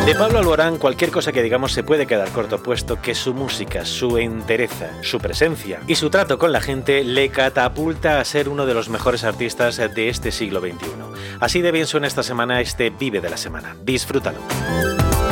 De Pablo Alborán, cualquier cosa que digamos se puede quedar corto, puesto que su música, su entereza, su presencia y su trato con la gente le catapulta a ser uno de los mejores artistas de este siglo XXI. Así de bien suena esta semana este Vive de la Semana. Disfrútalo.